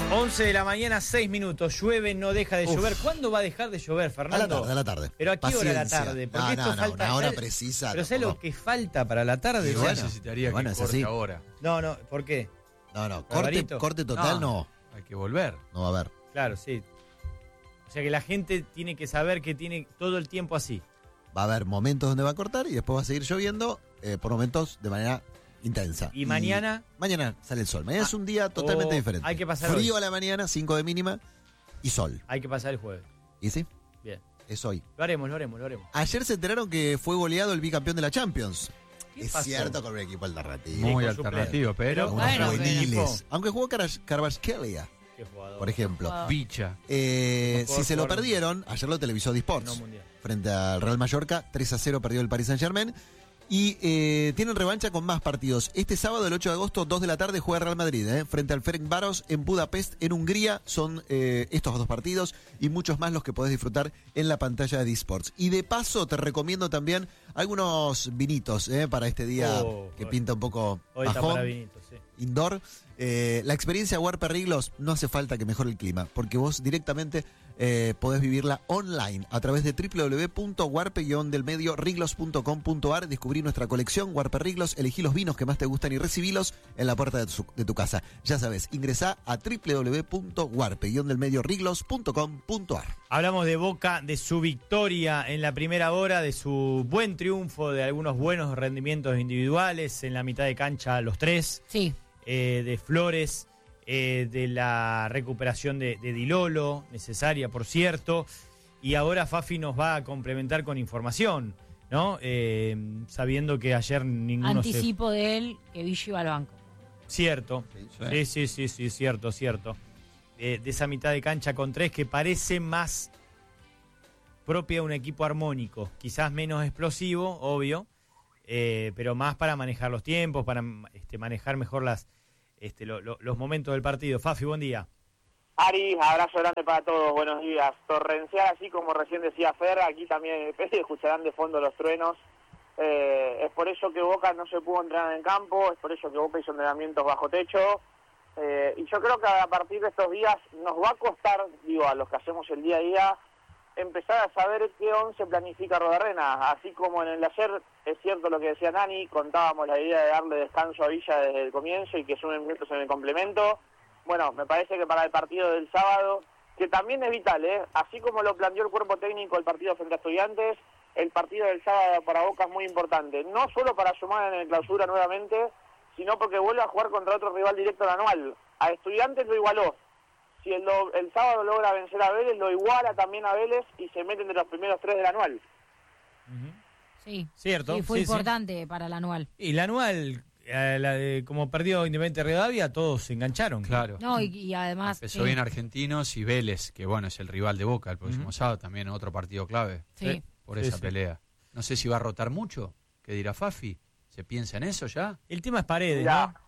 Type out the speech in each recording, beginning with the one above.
11 de la mañana, 6 minutos. Llueve, no deja de llover. ¿Cuándo va a dejar de llover, Fernando? A la tarde. ¿Pero a qué hora a la tarde? Porque No, falta, una hora precisa. ¿Pero sabes lo que falta para la tarde? Yo necesitaría que corte ahora. No, ¿por qué? No, corte total no. Hay que volver. No va a haber. Claro, sí. O sea que la gente tiene que saber que tiene todo el tiempo así. Va a haber momentos donde va a cortar y después va a seguir lloviendo por momentos de manera intensa. ¿Y mañana? Mañana sale el sol. Mañana es un día totalmente diferente. Hay que pasar frío hoy. a la mañana, 5 de mínima y sol. Hay que pasar el jueves. ¿Y sí? Bien. Es hoy. Lo haremos. Ayer se enteraron que fue goleado el bicampeón de la Champions. ¿Qué Es pasó? cierto, con un equipo alternativo. Muy con alternativo, pero Unos bueno, juveniles. Aunque jugó Kvaratskhelia, Qué jugador. por ejemplo. Bicha. Si se lo perdieron, ayer lo televisó No Disports. mundial. Frente al Real Mallorca, 3-0 perdió el Paris Saint-Germain. Y tienen revancha con más partidos. Este sábado, el 8 de agosto, 2 de la tarde, juega Real Madrid, frente al Ferencváros en Budapest, en Hungría. Son estos dos partidos y muchos más los que podés disfrutar en la pantalla de Disports. Y de paso, te recomiendo también algunos vinitos para este día que pinta un poco Hoy está bajón, para vinitos, sí. indoor. La experiencia Warper Riglos no hace falta que mejore el clima, porque vos directamente podés vivirla online a través de www.warpe-riglos.com.ar. Descubrí nuestra colección Warper Riglos, elegí los vinos que más te gustan y recibilos en la puerta de tu casa. Ya sabes, ingresá a www.warpe-riglos.com.ar. Hablamos de Boca, de su victoria en la primera hora, de su buen triunfo, de algunos buenos rendimientos individuales en la mitad de cancha, los tres. Sí. De Flores, de la recuperación de Di Lolo, necesaria, por cierto. Y ahora Fafi nos va a complementar con información, ¿no? Sabiendo que ayer ninguno Anticipo de él que Villo iba al banco. Cierto. Sí, cierto. De esa mitad de cancha con tres que parece más propia de un equipo armónico. Quizás menos explosivo, obvio, pero más para manejar los tiempos, para manejar mejor los momentos del partido. Fafi, buen día. Ari, abrazo grande para todos, buenos días. Torrencial, así como recién decía Fer, aquí también escucharán de fondo los truenos. Es por eso que Boca no se pudo entrenar en campo, es por eso que Boca hizo entrenamientos bajo techo. Y yo creo que a partir de estos días nos va a costar, a los que hacemos el día a día, empezar a saber qué once planifica Rodarrena. Así como en el de ayer, es cierto lo que decía Nani, contábamos la idea de darle descanso a Villa desde el comienzo y que sumen minutos en el complemento. Bueno, me parece que para el partido del sábado, que también es vital, así como lo planteó el cuerpo técnico el partido frente a Estudiantes, el partido del sábado para Boca es muy importante. No solo para sumar en el clausura nuevamente, sino porque vuelve a jugar contra otro rival directo al anual. A Estudiantes lo igualó. Si el sábado logra vencer a Vélez, lo iguala también a Vélez y se mete entre los primeros tres del anual. Sí. Cierto. Sí, fue importante para el anual. Y el anual, como perdió Independiente Rivadavia, todos se engancharon. Claro. No, y además... Empezó bien Argentinos y Vélez, que bueno, es el rival de Boca el próximo sábado, también otro partido clave Sí. por esa pelea. No sé si va a rotar mucho, ¿qué dirá Fafi? ¿Se piensa en eso ya? El tema es Paredes, Ya. ¿no?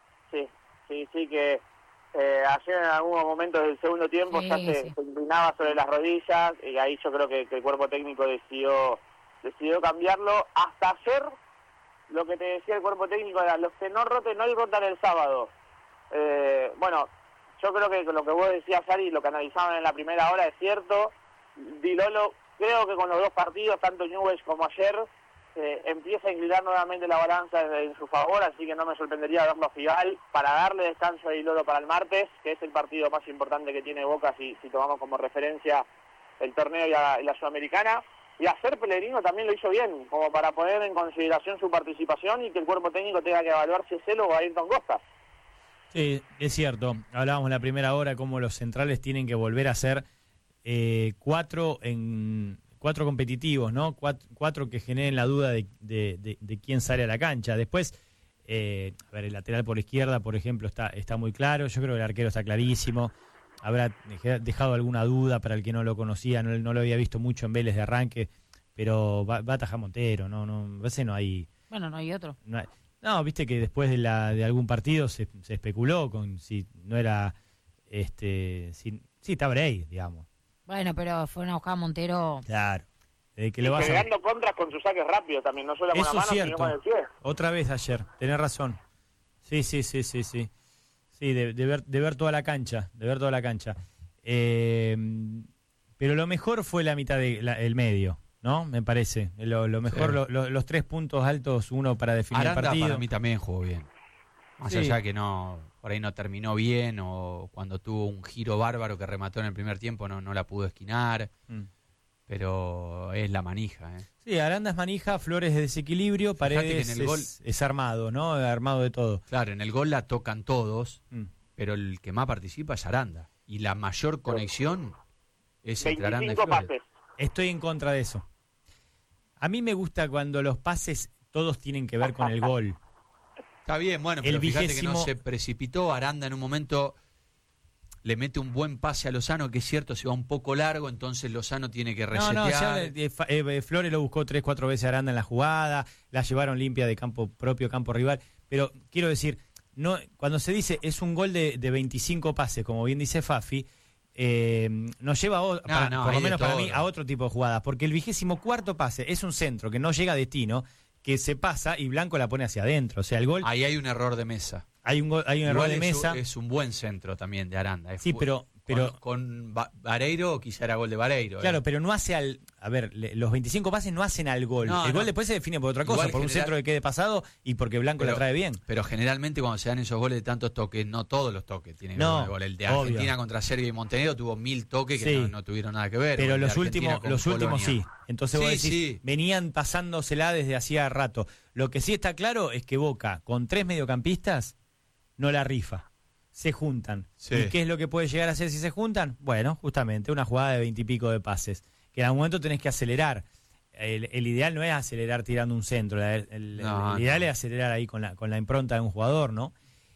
Sí, que ayer en algunos momentos del segundo tiempo Sí, ya se inclinaba sobre las rodillas y ahí yo creo que el cuerpo técnico decidió cambiarlo. Hasta ayer, lo que te decía el cuerpo técnico era, los que no roten hoy rotan el sábado. Bueno, yo creo que lo que vos decías, Ari, lo que analizaban en la primera hora es cierto. Di Lolo, creo que con los dos partidos, tanto Newell's como ayer, empieza a inclinar nuevamente la balanza en su favor, así que no me sorprendería verlo a Figal para darle descanso a Di Lolo para el martes, que es el partido más importante que tiene Boca si tomamos como referencia el torneo y la Sudamericana. Y ayer Pellegrino también lo hizo bien, como para poner en consideración su participación y que el cuerpo técnico tenga que evaluar si es él o Ayrton Costa. Sí, es cierto. Hablábamos en la primera hora cómo los centrales tienen que volver a ser cuatro competitivos, ¿no? Cuatro que generen la duda de quién sale a la cancha. Después, el lateral por izquierda, por ejemplo, está muy claro. Yo creo que el arquero está clarísimo. Habrá dejado alguna duda para el que no lo conocía, no lo había visto mucho en Vélez de arranque, pero va a atajar Montero, a veces no hay... Bueno, no hay otro. No, viste que después de algún partido se especuló con si no era... Sí, está Bray, digamos. Bueno, pero fueron a buscar a Montero. Claro. Que Y le vas generando contras con sus saques rápidos también, no solo con la Eso mano, es cierto. sino con el pie. Otra vez ayer, tenés razón. Sí. Sí, de ver toda la cancha, pero lo mejor fue la mitad el medio, ¿no? Me parece. Lo mejor, Sí. los 3 puntos altos, uno para definir Aranda el partido. para mí también jugó bien. Más Sí. allá que no, por ahí no terminó bien, o cuando tuvo un giro bárbaro que remató en el primer tiempo no la pudo esquinar, Mm. pero es la manija, ¿eh? Sí, Aranda es manija, Flores de desequilibrio, Fíjate Paredes que en el gol- es armado, ¿no? Armado de todo. Claro, en el gol la tocan todos, Mm. pero el que más participa es Aranda. Y la mayor conexión es entre Aranda y 25 Flores. pases. Estoy en contra de eso. A mí me gusta cuando los pases todos tienen que ver con el gol. Está bien, bueno, El pero fíjate que no 20º se precipitó. Aranda en un momento le mete un buen pase a Lozano, que es cierto, se va un poco largo, entonces Lozano tiene que No, resetear. ya, Flores lo buscó 3-4 veces a Aranda en la jugada, la llevaron limpia de propio campo rival, pero quiero decir, no, cuando se dice es un gol de 25 pases, como bien dice Fafi, nos lleva no, por lo hay de menos para todo. mí a otro tipo de jugadas, porque el 24º pase es un centro que no llega a destino, que se pasa y Blanco la pone hacia adentro, o sea, el gol, Ahí hay un error de mesa. hay un error Igual de es mesa. Es un buen centro también de Aranda. Sí, pero Con Vareiro quizá era gol de Vareiro. claro, pero no hace los 25 pases no hacen al gol. No, El gol no. después se define por otra cosa, Igual por un centro que quede pasado y porque Blanco la trae bien. Pero generalmente cuando se dan esos goles de tantos toques, no todos los toques tienen que ver con el gol. El de obvio. Argentina contra Serbia y Montenegro tuvo 1000 toques que Sí. no tuvieron nada que ver. Pero O el de los Argentina últimos con Polonia. sí. Entonces vos Sí, decís, sí. venían pasándosela desde hacía rato. Lo que sí está claro es que Boca, con 3 mediocampistas, no la rifa. Se juntan. Sí. ¿Y qué es lo que puede llegar a hacer si se juntan? Bueno, justamente una jugada de 20 y pico de pases. Que en algún momento tenés que acelerar. El ideal no es acelerar tirando un centro. El ideal es acelerar ahí con la impronta de un jugador, ¿no?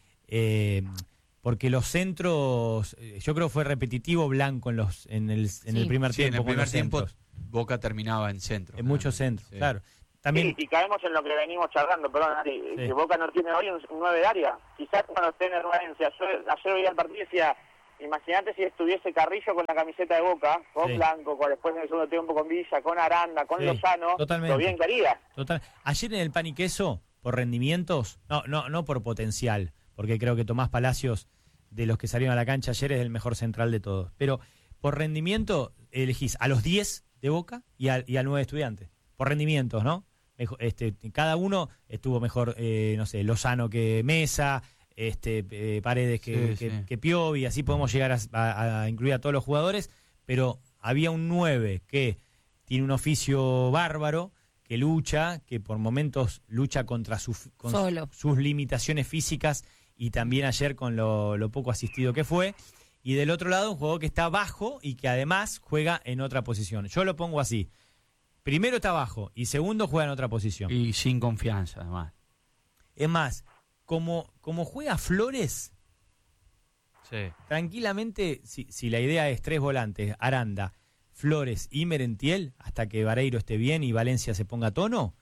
Porque los centros, yo creo que fue repetitivo Blanco en el primer Sí, tiempo. en el con primer los tiempo centros. Boca terminaba en centro. En muchos centros, Sí. claro. También, Sí, y caemos en lo que venimos charlando, perdón, Ari, Sí. que Boca no tiene hoy un 9 de área. Quizás cuando esté en el Valencia, ayer veía el partido y decía, imagínate si estuviese Carrillo con la camiseta de Boca, con Sí. Blanco, después en el segundo tiempo con Villa, con Aranda, con Sí, Lozano, totalmente. lo bien que haría. total. Ayer en el Pan y Queso, por rendimientos, no por potencial, porque creo que Tomás Palacios, de los que salieron a la cancha ayer, es el mejor central de todos. Pero por rendimiento, elegís a los 10 de Boca y al 9 de Estudiantes. Por rendimientos, ¿no? Cada uno estuvo mejor, no sé, Lozano que Mesa, Paredes que Piovi, así podemos llegar a incluir a todos los jugadores, pero había un 9 que tiene un oficio bárbaro, que lucha, que por momentos lucha contra sus limitaciones físicas y también ayer con lo poco asistido que fue. Y del otro lado un jugador que está bajo y que además juega en otra posición. Yo lo pongo así. Primero está bajo y segundo juega en otra posición. Y sin confianza, además. Es más, como juega Flores, Sí. tranquilamente, si la idea es 3 volantes, Aranda, Flores y Merentiel, hasta que Vareiro esté bien y Valencia se ponga a tono,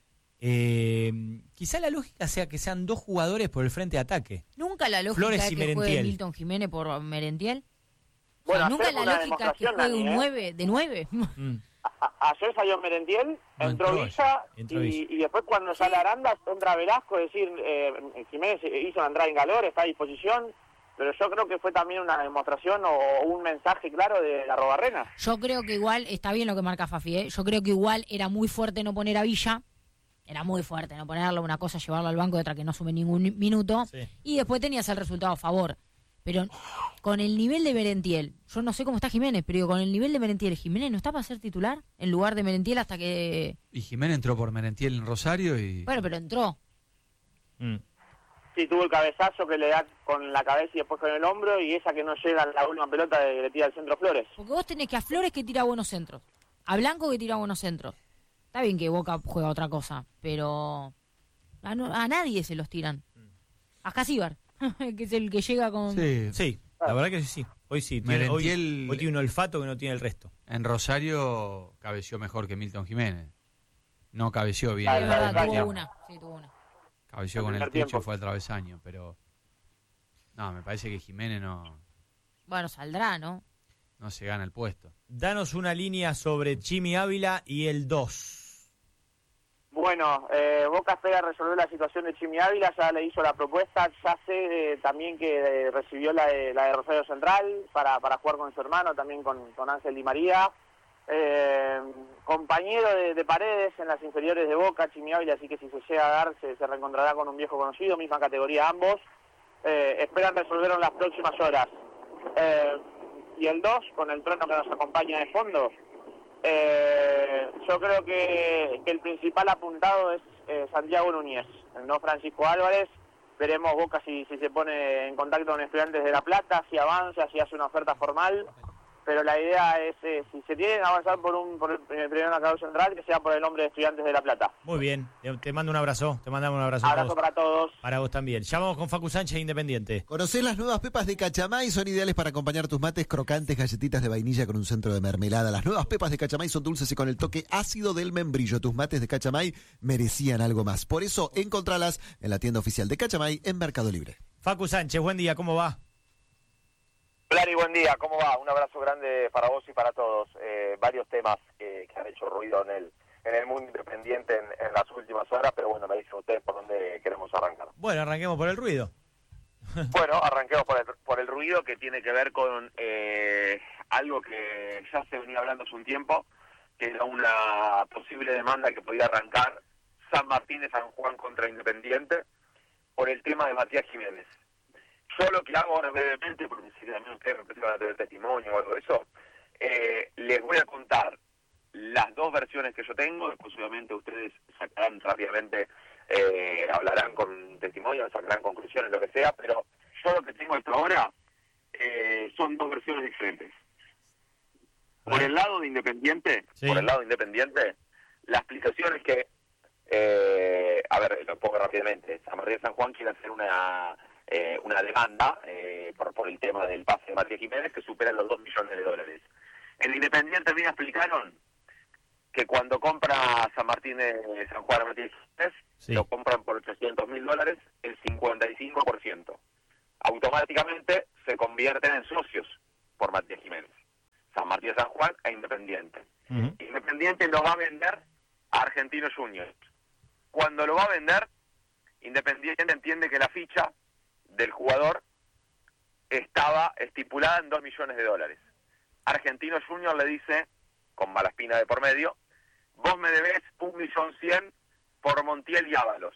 quizá la lógica sea que sean 2 jugadores por el frente de ataque. Nunca la lógica Flores es y que juegue Merentiel. Milton Jiménez por Merentiel. Bueno, nunca ayer fue la una lógica es que demostración, juegue un Dani, 9 de 9. Mm. Ayer salió Merentiel, No entró entró Villa, entró Villa. y después cuando sale Aranda entra Velasco, es decir, Jiménez hizo una entrada en calor, está a disposición, pero yo creo que fue también una demostración o un mensaje claro de la Robarrena. Yo creo que igual, está bien lo que marca Fafi, ¿eh? Yo creo que igual era muy fuerte no poner a Villa. Era muy fuerte no ponerlo, una cosa llevarlo al banco y otra que no sume ningún minuto. Sí. Y después tenías el resultado a favor. Pero con el nivel de Merentiel, yo no sé cómo está Jiménez, pero digo, con el nivel de Merentiel, ¿Jiménez no está para ser titular en lugar de Merentiel hasta que... Y Jiménez entró por Merentiel en Rosario y... Bueno, pero entró. Mm. Sí, tuvo el cabezazo que le da con la cabeza y después con el hombro, y esa que no llega a la última pelota que le tira al centro Flores. Porque vos tenés que a Flores que tira buenos centros, a Blanco que tira buenos centros. Está bien que Boca juega otra cosa, pero a nadie se los tiran. A Casíbar, que es el que llega con... Sí, la verdad que sí. Hoy sí. Hoy tiene un olfato que no tiene el resto. En Rosario cabeció mejor que Milton Jiménez. No cabeció bien. Sí, es verdad, Claro. tuvo una. Sí, tuvo una. Cabeció El con el primer techo, tiempo. fue al travesaño, pero... No, me parece que Jiménez no Bueno, saldrá, ¿no? se gana el puesto. Danos una línea sobre Chimi Ávila y el 2. Bueno, Boca espera resolver la situación de Chimi Ávila, ya le hizo la propuesta, ya sé también que recibió la de Rosario Central para jugar con su hermano, también con Ángel Di María. Compañero de Paredes en las inferiores de Boca, Chimi Ávila, así que si se llega a dar se reencontrará con un viejo conocido, misma categoría ambos. Esperan resolver en las próximas horas. Y el 2, con el Trueno que nos acompaña de fondo, yo creo que el principal apuntado es Santiago Núñez, no Francisco Álvarez. Veremos Boca si se pone en contacto con Estudiantes de La Plata, si avanza, si hace una oferta formal. Pero la idea es, si se tiene que avanzar por el primer marcador central, que sea por el nombre de Estudiantes de La Plata. Muy bien, te mando un abrazo, te mandamos un abrazo. Abrazo para todos. Para vos también. Ya vamos con Facu Sánchez, Independiente. Conocés las nuevas pepas de Cachamay, son ideales para acompañar tus mates, crocantes, galletitas de vainilla con un centro de mermelada. Las nuevas pepas de Cachamay son dulces y con el toque ácido del membrillo. Tus mates de Cachamay merecían algo más. Por eso, encontralas en la tienda oficial de Cachamay en Mercado Libre. Facu Sánchez, buen día, ¿cómo va? Clary, buen día, ¿cómo va? Un abrazo grande para vos y para todos. Varios temas que han hecho ruido en el mundo independiente en las últimas horas, pero bueno, me dicen ustedes por dónde queremos arrancar. Bueno, arranquemos por el ruido. Bueno, arranquemos por el ruido, que tiene que ver con algo que ya se venía hablando hace un tiempo, que era una posible demanda que podía arrancar San Martín de San Juan contra Independiente por el tema de Matías Jiménez. Yo lo que hago ahora brevemente, porque si también ustedes van a tener testimonio o algo de eso, les voy a contar las dos versiones que yo tengo, después obviamente ustedes sacarán rápidamente, hablarán con testimonio, sacarán conclusiones, lo que sea, pero yo lo que tengo hasta ahora son dos versiones diferentes. Por el lado de Independiente, Sí. la explicación es que, a ver, lo pongo rápidamente, San Martín de San Juan quiere hacer una demanda por el tema del pase de Matías Jiménez que supera los $2 millones. En Independiente me explicaron que cuando compra San Martín de San Juan a Matías Jiménez, Sí. lo compran por $800.000, el 55%. Automáticamente se convierten en socios por Matías Jiménez. San Martín de San Juan e Independiente. Uh-huh. Independiente lo va a vender a Argentinos Juniors. Cuando lo va a vender, Independiente entiende que la ficha del jugador estaba estipulada en $2 millones. Argentinos Juniors le dice, con Malaspina de por medio, vos me debés 1.100.000 por Montiel y Ábalos.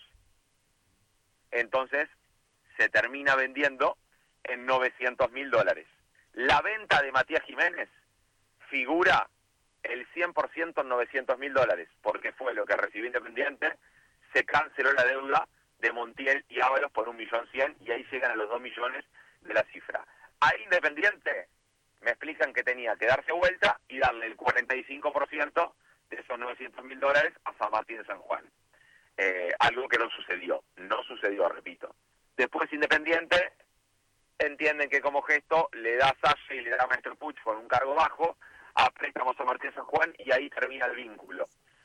Entonces se termina vendiendo en $900.000. La venta de Matías Jiménez figura el 100% en $900.000, porque fue lo que recibió Independiente. Se canceló la deuda de Montiel y Ábalos por 1.100.000 y ahí llegan a los 2 millones de la cifra. A Independiente me explican que tenía que darse vuelta y darle el 45% de esos $900.000 a San Martín de San Juan. Algo que no sucedió, repito. Después Independiente entienden que como gesto le da Salle y le da Maestro Puch con un cargo bajo a préstamos a San Martín de San Juan y ahí termina el vínculo.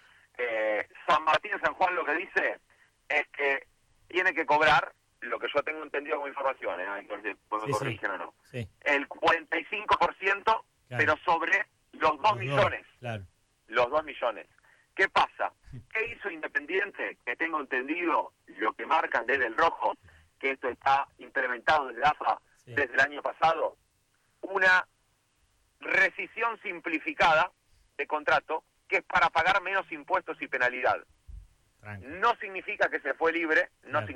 San Martín de San Juan lo que dice es que tiene que cobrar, lo que yo tengo entendido como información, entonces me corrigen o no, Sí. el 45%, Claro. pero sobre los 2 millones. Claro. Los 2 millones. ¿Qué pasa? ¿Qué hizo Independiente? Que tengo entendido lo que marcan desde el rojo, que esto está implementado desde AFA Sí. desde el año pasado, una rescisión simplificada de contrato que es para pagar menos impuestos y penalidad. Tranqui. No significa que se fue libre, Claro.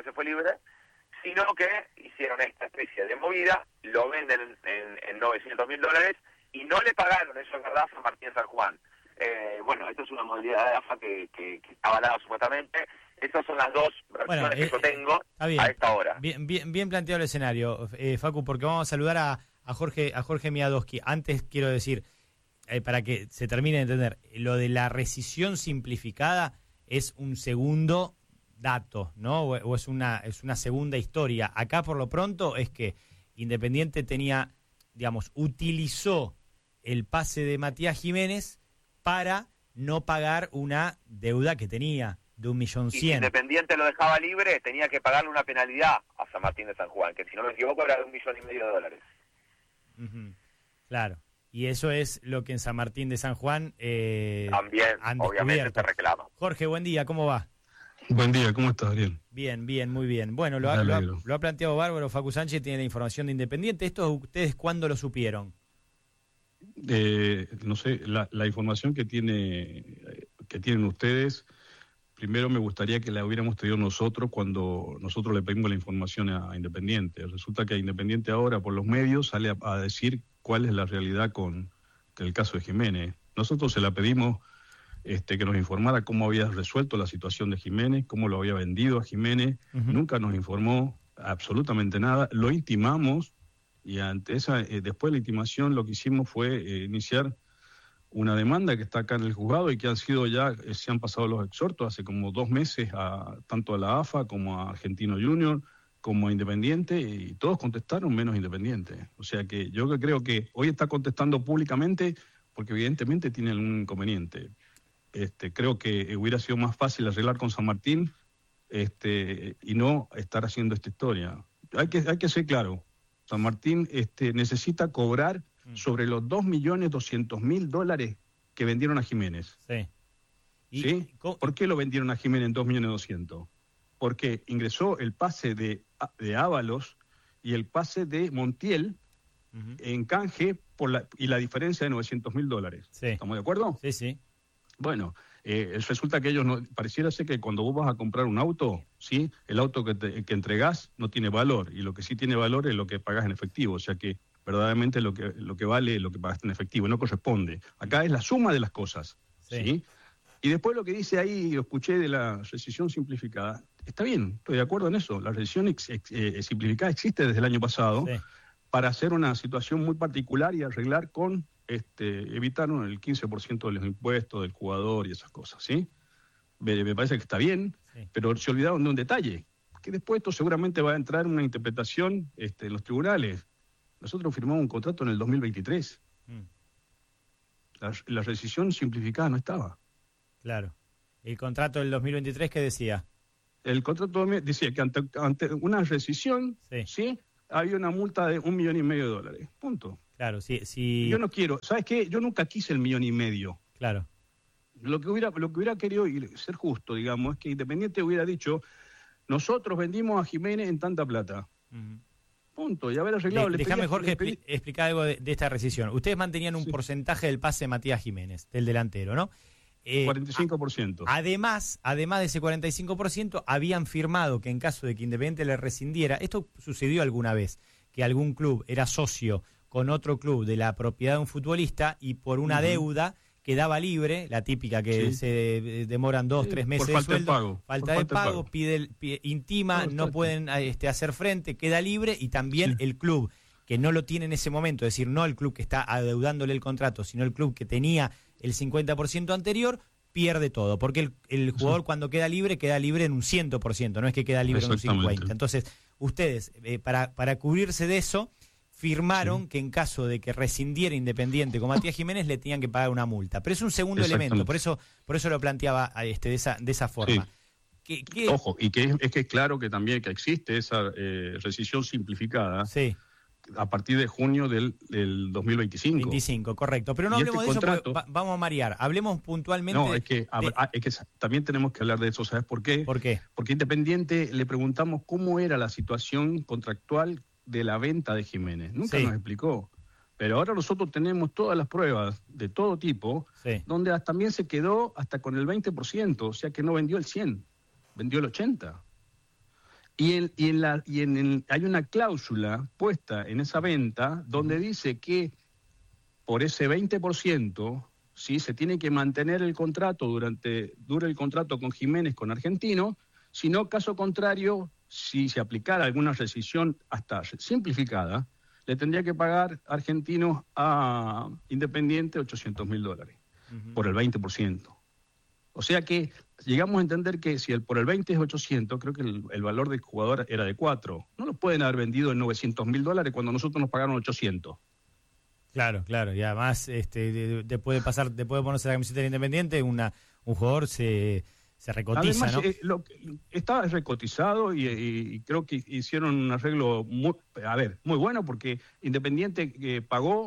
sino que hicieron esta especie de movida, lo venden en $900.000 y no le pagaron, eso es verdad, a San Martín de San Juan. Bueno, esto es una modalidad de AFA que está avalada supuestamente. Esas son las dos versiones que yo tengo está bien. a esta hora. Bien planteado el escenario, Facu, porque vamos a saludar a Jorge Miadowski. Antes quiero decir, para que se termine de entender, lo de la rescisión simplificada es un segundo dato, ¿no? O es una segunda historia. Acá por lo pronto es que Independiente tenía, digamos, utilizó el pase de Matías Jiménez para no pagar una deuda que tenía de Y si $1.100.000. Independiente lo dejaba libre, tenía que pagarle una penalidad a San Martín de San Juan, que si no me equivoco era de $1,5 millones. Ujú. Claro. Y eso es lo que en San Martín de San Juan También, han obviamente, descubierto. se reclama. Jorge, buen día, ¿cómo va? Buen día, ¿cómo estás, Ariel? Bien, bien, muy bien. Bueno, Me alegro. lo ha planteado bárbaro. Facu Sánchez tiene la información de Independiente. ¿Esto ustedes cuándo lo supieron? No sé, la información que tienen ustedes, primero me gustaría que la hubiéramos tenido nosotros cuando nosotros le pedimos la información a Independiente. Resulta que Independiente ahora, por los medios, sale a decir cuál es la realidad con el caso de Jiménez. Nosotros se la pedimos que nos informara cómo había resuelto la situación de Jiménez, cómo lo había vendido a Jiménez. Uh-huh. Nunca nos informó absolutamente nada. Lo intimamos y ante después de la intimación lo que hicimos fue iniciar una demanda que está acá en el juzgado y que han sido ya, se han pasado los exhortos hace como 2 meses tanto a la AFA como a Argentino Junior, como a Independiente, y todos contestaron menos Independiente. O sea que yo creo que hoy está contestando públicamente porque evidentemente tiene algún inconveniente. Creo que hubiera sido más fácil arreglar con San Martín y no estar haciendo esta historia. Hay que ser claro, San Martín necesita cobrar sobre los $2.200.000 que vendieron a Jiménez. Sí. ¿Sí? ¿Por qué lo vendieron a Jiménez en 2.200.000? Porque ingresó el pase de Ábalos y el pase de Montiel en canje y la diferencia de $900.000. Sí. ¿Estamos de acuerdo? Sí, sí. Bueno, resulta que ellos pareciera ser que cuando vos vas a comprar un auto, ¿sí? El auto que entregás no tiene valor, y lo que sí tiene valor es lo que pagás en efectivo, o sea que verdaderamente lo que vale es lo que pagaste en efectivo, no corresponde. Acá es la suma de las cosas, ¿sí? Y después lo que dice ahí, lo escuché de la rescisión simplificada, está bien, estoy de acuerdo en eso, la rescisión simplificada existe desde el año pasado para hacer una situación muy particular y arreglar con evitaron el 15% de los impuestos del jugador y esas cosas, ¿sí? Me parece que está bien, pero se olvidaron de un detalle, que después esto seguramente va a entrar en una interpretación en los tribunales. Nosotros firmamos un contrato en el 2023. La rescisión simplificada no estaba. Claro. ¿El contrato del 2023 qué decía? El contrato decía que ante una rescisión, ¿sí? Había una multa de $1,5 millones. Punto. Claro, sí. Yo no quiero, ¿sabes qué? Yo nunca quise el $1,5 millones. Claro. Lo que hubiera querido, y ser justo, digamos, es que Independiente hubiera dicho, nosotros vendimos a Jiménez en tanta plata. Punto, y haber arreglado. Déjame, Jorge, explicar algo de esta rescisión. Ustedes mantenían un porcentaje del pase de Matías Jiménez, del delantero, ¿no? 45%. Además de ese 45%, habían firmado que en caso de que Independiente le rescindiera, esto sucedió alguna vez, que algún club era socio con otro club de la propiedad de un futbolista y por una deuda quedaba libre, la típica que se demoran 2-3 meses por falta de sueldo, de pago. falta de pago, intima, no pueden hacer frente, queda libre, y también el club que no lo tiene en ese momento, es decir, no el club que está adeudándole el contrato, sino el club que tenía el 50% anterior, pierde todo, porque el jugador cuando queda libre en un 100%, no es que queda libre en un 50%. Entonces, ustedes, para cubrirse de eso, firmaron que en caso de que rescindiera Independiente con Matías Jiménez le tenían que pagar una multa. Pero es un segundo elemento, por eso lo planteaba de esa forma. Ojo, y que es que claro que también que existe esa rescisión simplificada a partir de junio del 2025. 25, correcto. Pero no hablemos de eso porque vamos a marear. Hablemos puntualmente. No, es que también tenemos que hablar de eso. ¿Sabes por qué? ¿Por qué? Porque Independiente le preguntamos cómo era la situación contractual de la venta de Jiménez. Nunca nos explicó. Pero ahora nosotros tenemos todas las pruebas de todo tipo, donde también se quedó hasta con el 20%, o sea que no vendió el 100%, vendió el 80%. Hay una cláusula puesta en esa venta donde dice que por ese 20%, ¿sí? Se tiene que mantener el contrato dure el contrato con Jiménez con Argentino, si no, caso contrario, si se aplicara alguna rescisión hasta simplificada, le tendría que pagar Argentinos a Independiente $800.000 por el 20%. O sea que llegamos a entender que si por el 20 es 800, creo que el valor del jugador era de 4. No lo pueden haber vendido en $900.000 cuando nosotros nos pagaron 800. Claro. Y además, después de ponerse la camiseta del Independiente, un jugador se recotiza, además, ¿no? Estaba recotizado y creo que hicieron un arreglo muy bueno, porque Independiente pagó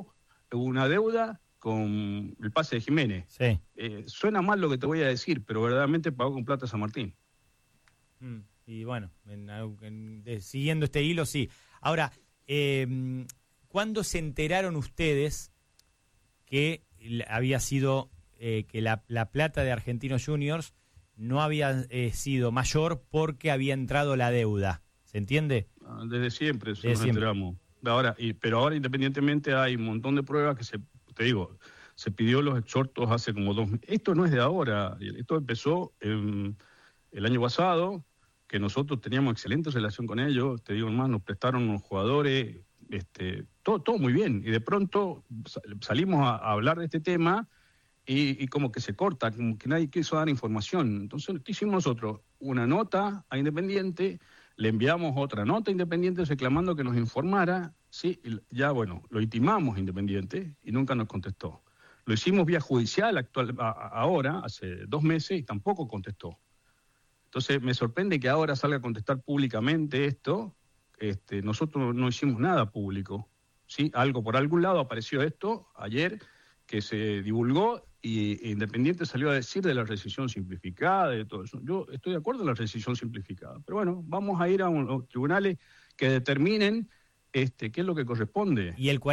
una deuda con el pase de Jiménez. Sí. Suena mal lo que te voy a decir, pero verdaderamente pagó con plata San Martín. Y bueno, siguiendo este hilo, sí. Ahora, ¿cuándo se enteraron ustedes que había sido, que la plata de Argentinos Juniors no había sido mayor porque había entrado la deuda? ¿Se entiende? Desde siempre nos enteramos. Pero ahora independientemente hay un montón de pruebas que se pidió los exhortos hace como 2 meses. Esto no es de ahora, esto empezó el año pasado, que nosotros teníamos excelente relación con ellos, te digo más, nos prestaron unos jugadores, todo muy bien, y de pronto salimos a hablar de este tema y como que se corta, como que nadie quiso dar información. Entonces, ¿qué hicimos nosotros? Una nota a Independiente, le enviamos otra nota a Independiente reclamando que nos informara, sí, y ya bueno, lo intimamos a Independiente y nunca nos contestó. Lo hicimos vía judicial ahora, hace 2 meses, y tampoco contestó. Entonces me sorprende que ahora salga a contestar públicamente esto. Nosotros no hicimos nada público, ¿sí? Por algún lado apareció esto ayer, que se divulgó, y Independiente salió a decir de la rescisión simplificada, de todo eso. Yo estoy de acuerdo en la rescisión simplificada, pero bueno, vamos a ir a los tribunales que determinen qué es lo que corresponde. Y el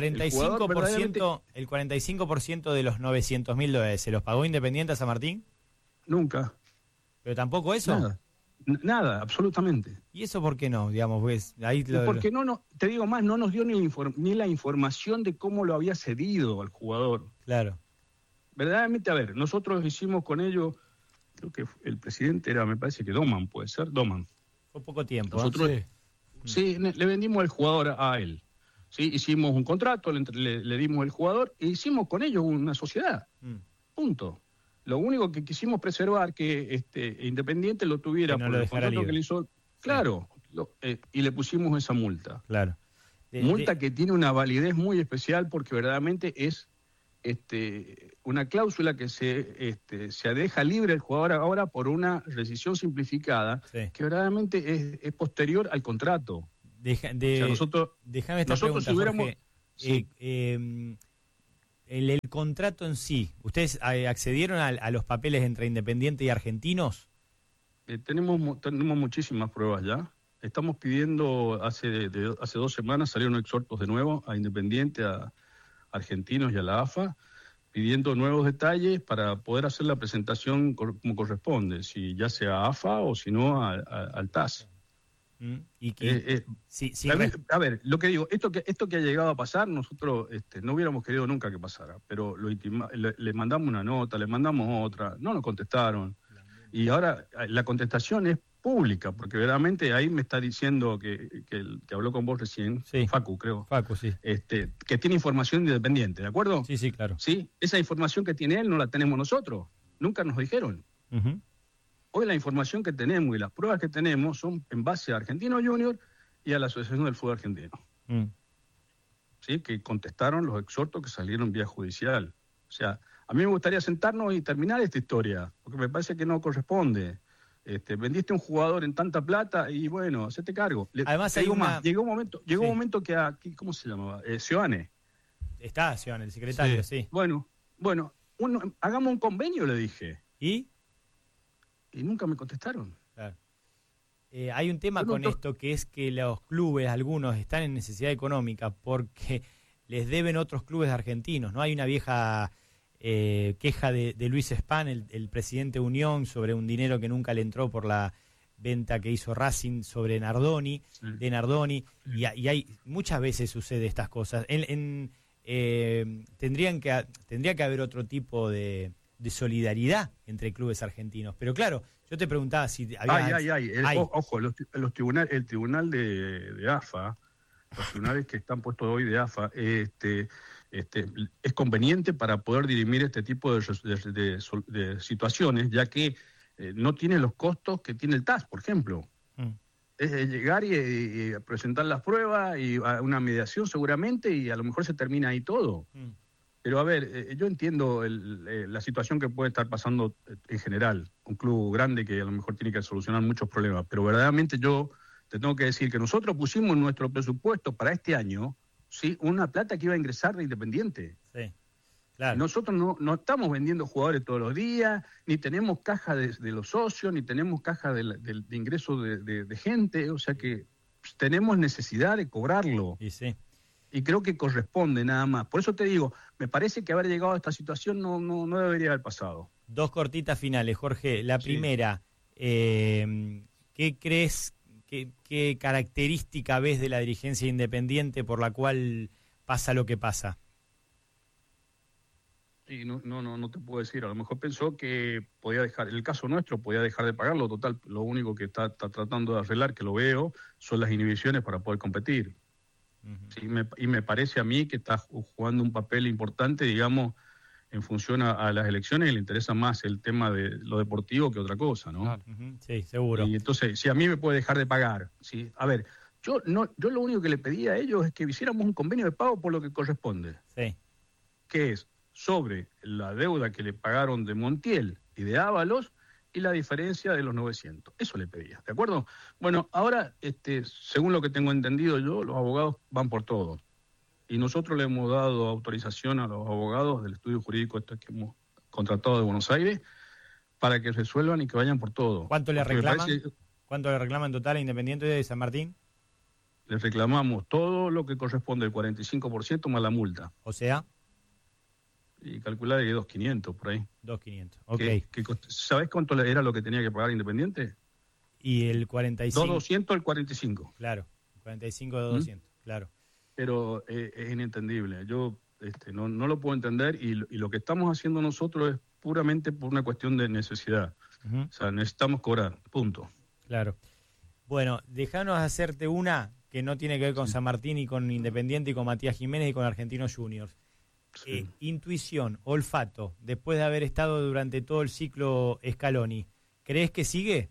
45% de los $900.000 ¿se los pagó Independiente a San Martín? Nunca. ¿Pero tampoco eso? Nada, absolutamente. ¿Y eso por qué no? Digamos, pues, Porque te digo más, no nos dio ni la información de cómo lo había cedido al jugador. Claro. Verdaderamente, a ver, nosotros hicimos con ellos, creo que el presidente era, me parece que Doman, puede ser, Doman. Fue poco tiempo. Nosotros, sí, le vendimos el jugador a él. Sí, hicimos un contrato, le dimos el jugador e hicimos con ellos una sociedad. Punto. Lo único que quisimos preservar que Independiente lo tuviera por el contrato que le hizo. Claro, y le pusimos esa multa. Claro. Multa que tiene una validez muy especial porque verdaderamente es una cláusula que se deja libre el jugador ahora por una rescisión simplificada, que verdaderamente es posterior al contrato. Déjame esta pregunta, Jorge. El contrato en sí, ¿ustedes accedieron a los papeles entre Independiente y Argentinos? Tenemos muchísimas pruebas ya. Estamos pidiendo, hace 2 semanas salieron exhortos de nuevo a Independiente, a Argentinos y a la AFA, pidiendo nuevos detalles para poder hacer la presentación como corresponde, si ya sea a AFA o si no al TAS. A ver, lo que digo, esto que ha llegado a pasar, nosotros no hubiéramos querido nunca que pasara, pero le mandamos una nota, le mandamos otra, no nos contestaron, y ahora la contestación es pública, porque verdaderamente ahí me está diciendo que habló con vos recién, sí. Facu, creo. Facu, sí. Que tiene información independiente, ¿de acuerdo? Sí, sí, claro. Sí, esa información que tiene él no la tenemos nosotros, nunca nos dijeron. Uh-huh. Hoy la información que tenemos y las pruebas que tenemos son en base a Argentinos Juniors y a la Asociación del Fútbol Argentino. ¿Sí? Que contestaron los exhortos que salieron vía judicial. O sea, a mí me gustaría sentarnos y terminar esta historia, porque me parece que no corresponde. Vendiste un jugador en tanta plata y bueno, hacete cargo. Además llegó un momento que ¿cómo se llamaba? Seoane. Está Seoane, el secretario, sí. Bueno, hagamos un convenio, le dije. ¿Y nunca me contestaron. Claro. Hay un tema con esto, que es que los clubes, algunos, están en necesidad económica porque les deben otros clubes argentinos, ¿no? Hay una vieja queja de Luis Span, el presidente de Unión, sobre un dinero que nunca le entró por la venta que hizo Racing sobre Nardoni, de Nardoni, y hay muchas veces sucede estas cosas. Tendría que haber otro tipo de solidaridad entre clubes argentinos. Pero claro, yo te preguntaba si había... Ojo, el tribunal de AFA, los tribunales que están puestos hoy de AFA, es conveniente para poder dirimir este tipo de situaciones, ya que no tiene los costos que tiene el TAS, por ejemplo. Es llegar y presentar las pruebas y a una mediación seguramente, y a lo mejor se termina ahí todo. Pero a ver, yo entiendo la situación que puede estar pasando en general, un club grande que a lo mejor tiene que solucionar muchos problemas, pero verdaderamente yo te tengo que decir que nosotros pusimos nuestro presupuesto para este año, ¿sí? Una plata que iba a ingresar de Independiente. Sí, claro. Nosotros no estamos vendiendo jugadores todos los días, ni tenemos caja de los socios, ni tenemos caja de ingreso de gente, o sea que tenemos necesidad de cobrarlo. Y sí. Y creo que corresponde nada más. Por eso te digo, me parece que haber llegado a esta situación no debería haber pasado. 2 cortitas finales, Jorge. La Sí. primera, ¿qué crees, qué característica ves de la dirigencia Independiente por la cual pasa lo que pasa? Y no te puedo decir, a lo mejor pensó que podía dejar, en el caso nuestro, podía dejar de pagarlo, total, lo único que está tratando de arreglar, que lo veo, son las inhibiciones para poder competir. Uh-huh. Sí, y me parece a mí que está jugando un papel importante, digamos, en función a las elecciones, y le interesa más el tema de lo deportivo que otra cosa, ¿no? Claro. Uh-huh. Sí, seguro. Y entonces, si a mí me puede dejar de pagar, ¿sí? A ver, yo lo único que le pedí a ellos es que hiciéramos un convenio de pago por lo que corresponde, Sí. que es sobre la deuda que le pagaron de Montiel y de Ábalos y la diferencia de los 900. Eso le pedía, ¿de acuerdo? Bueno, ahora, según lo que tengo entendido yo, los abogados van por todo. Y nosotros le hemos dado autorización a los abogados del estudio jurídico que hemos contratado de Buenos Aires para que resuelvan y que vayan por todo. ¿Cuánto le Porque me reclaman? parece- ¿Cuánto le reclaman en total a Independiente de San Martín? Les reclamamos todo lo que corresponde, el 45% más la multa. O sea, Y calcular que 2.500 por ahí. 2.500. Ok. ¿Sabés cuánto era lo que tenía que pagar Independiente? Y el 45. 2.200 al 45. Claro. 45 de 200. Claro. Pero es inentendible. Yo no lo puedo entender y lo que estamos haciendo nosotros es puramente por una cuestión de necesidad. Uh-huh. O sea, necesitamos cobrar, punto. Claro. Bueno, déjanos hacerte una que no tiene que ver con San Martín y con Independiente y con Matías Jiménez y con Argentinos Juniors. Sí. Intuición, olfato, después de haber estado durante todo el ciclo Scaloni, ¿crees que sigue?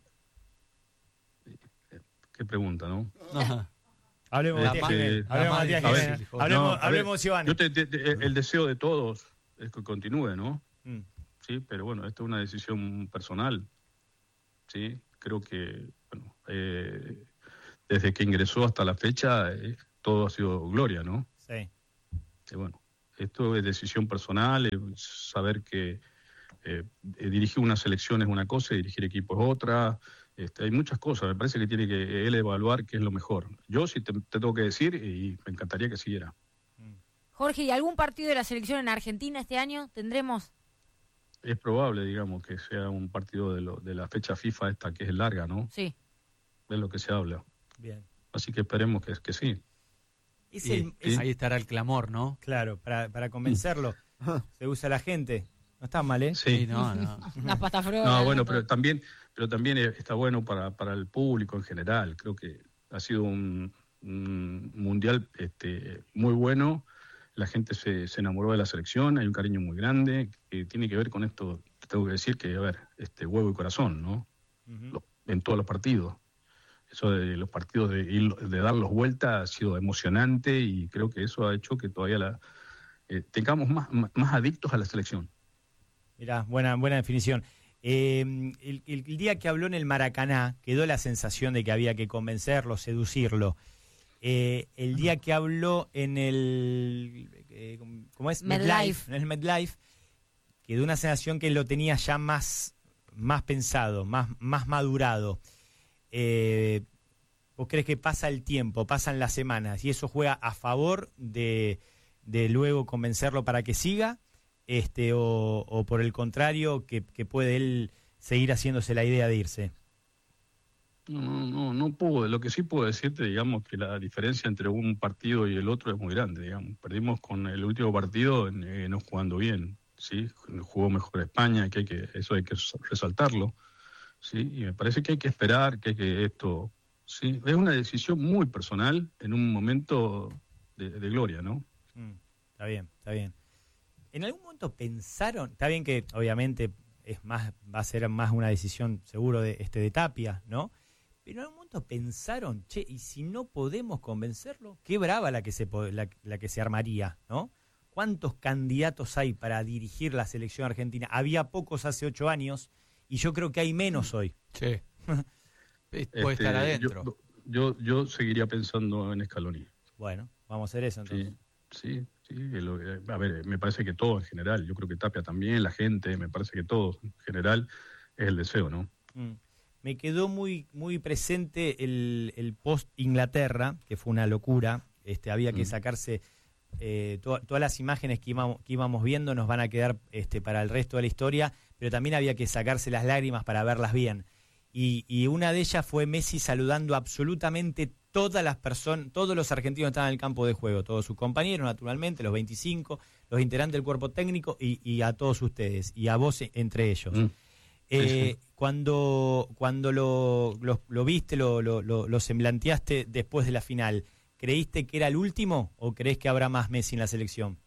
Qué pregunta, ¿no? Hablemos de La Matías más- Jiménez. la Hablemos más de Matías difícil, Jiménez. Jorge. Hablemos, a ver, hablemos Iván. yo el deseo de todos es que continúe, ¿no? Mm. Sí, pero bueno, esto es una decisión personal. Sí, creo que bueno, desde que ingresó hasta la fecha todo ha sido gloria, ¿no? Sí. Bueno, esto es decisión personal, saber que dirigir una selección es una cosa y dirigir equipo es otra. Hay muchas cosas, me parece que tiene que él evaluar qué es lo mejor. Yo sí te tengo que decir y me encantaría que siguiera. Jorge, ¿y algún partido de la selección en Argentina este año tendremos? Es probable, digamos, que sea un partido de la fecha FIFA esta que es larga, ¿no? Sí. Es lo que se habla. Bien. Así que esperemos que sí. Es Y ahí estará el clamor, ¿no? Claro, para convencerlo, se usa la gente. No está mal, ¿eh? Sí. No. Las pastas frogas. No, bueno, pero también está bueno para el público en general. Creo que ha sido un mundial muy bueno. La gente se enamoró de la selección, hay un cariño muy grande que tiene que ver con esto. Tengo que decir que, a ver, huevo y corazón, ¿no? Uh-huh. En todos los partidos. Eso de los partidos de darlos vuelta ha sido emocionante y creo que eso ha hecho que todavía tengamos más adictos a la selección. Mirá, buena definición. El día que habló en el Maracaná, quedó la sensación de que había que convencerlo, seducirlo. El día que habló en el ¿cómo es? MetLife. En el MetLife, quedó una sensación que lo tenía ya más pensado, más madurado. ¿Vos crees que pasa el tiempo, pasan las semanas y eso juega a favor de luego convencerlo para que siga? O por el contrario, que puede él seguir haciéndose la idea de irse. No puedo. Lo que sí puedo decirte, digamos, que la diferencia entre un partido y el otro es muy grande, digamos. Perdimos con el último partido no jugando bien, ¿sí? Jugó mejor España, eso hay que resaltarlo, ¿sí? Y me parece que hay que esperar, ¿sí? Es una decisión muy personal en un momento de gloria, ¿no? Está bien. ¿En algún momento pensaron, está bien que obviamente va a ser más una decisión seguro de Tapia, ¿no? Pero en algún momento pensaron, ¿y si no podemos convencerlo? Qué brava la que se armaría, ¿no? ¿Cuántos candidatos hay para dirigir la selección argentina? Había pocos hace 8 años y yo creo que hay menos hoy. Sí. Puede estar adentro. Yo seguiría pensando en Scaloni. Bueno, Vamos a hacer eso entonces. Sí. A ver, me parece que todo en general, yo creo que Tapia también, la gente, me parece que todo en general es el deseo, ¿no? Me quedó muy muy presente el post Inglaterra, que fue una locura. Había que sacarse todas las imágenes que íbamos viendo, nos van a quedar para el resto de la historia, pero también había que sacarse las lágrimas para verlas bien. Y una de ellas fue Messi saludando absolutamente todas las personas, todos los argentinos que estaban en el campo de juego, todos sus compañeros, naturalmente, los 25, los integrantes del cuerpo técnico y a todos ustedes, y a vos entre ellos. Cuando lo viste, lo semblanteaste después de la final, ¿creíste que era el último o crees que habrá más Messi en la selección?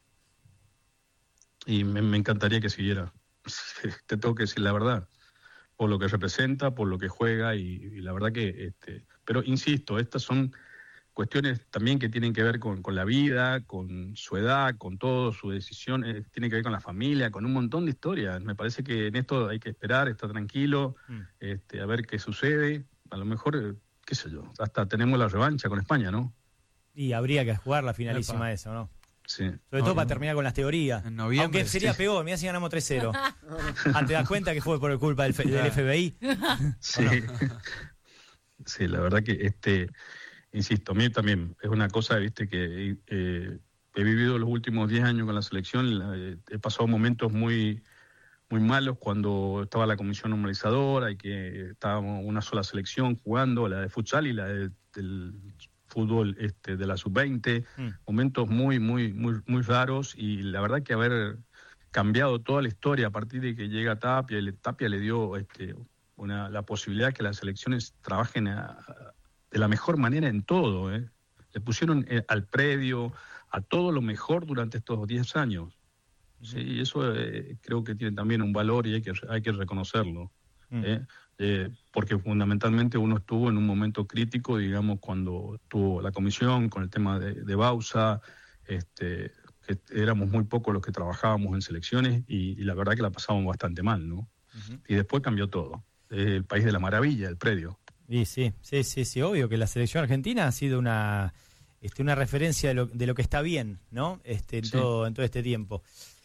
Y me encantaría que siguiera. Te tengo que decir la verdad. Por lo que representa, por lo que juega y la verdad que... pero insisto, estas son cuestiones también que tienen que ver con la vida, con su edad, con todo, su decisión, tiene que ver con la familia, con un montón de historias. Me parece que en esto hay que esperar, estar tranquilo, a ver qué sucede. A lo mejor, qué sé yo, hasta tenemos la revancha con España, ¿no? Y habría que jugar la finalísima de eso, ¿no? Sí. Sobre todo para terminar con las teorías. En noviembre, aunque sería peor, mirá si ganamos 3-0. ¿Te das cuenta que fue por culpa del FBI? Sí. Sí, la verdad que insisto, a mí también es una cosa, viste, que he vivido los últimos 10 años con la selección, he pasado momentos muy muy malos cuando estaba la comisión normalizadora y que estábamos una sola selección jugando, la de futsal y la del fútbol de la sub-20, momentos muy raros, y la verdad que haber cambiado toda la historia a partir de que llega Tapia, y Tapia le dio la posibilidad que las selecciones trabajen de la mejor manera en todo, le pusieron al predio, a todo lo mejor durante estos 10 años. Sí, y eso creo que tiene también un valor y hay que reconocerlo. Porque fundamentalmente uno estuvo en un momento crítico, digamos, cuando tuvo la comisión con el tema de Bausa, que éramos muy pocos los que trabajábamos en selecciones y la verdad que la pasábamos bastante mal, ¿no? Y después cambió todo. El país de la maravilla, el predio. Y sí, obvio que la selección argentina ha sido una referencia de lo que está bien, ¿no? En todo este tiempo.